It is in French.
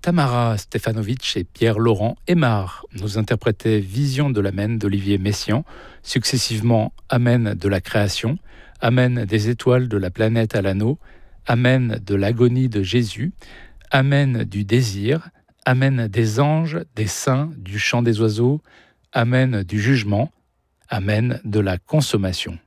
Tamara Stefanovic et Pierre Laurent Aymar nous interprétaient Vision de l'Amen d'Olivier Messiaen, successivement Amen de la création, Amen des étoiles de la planète à l'anneau, Amen de l'agonie de Jésus, Amen du désir, Amen des anges, des saints, du chant des oiseaux, Amen du jugement, Amen de la consommation.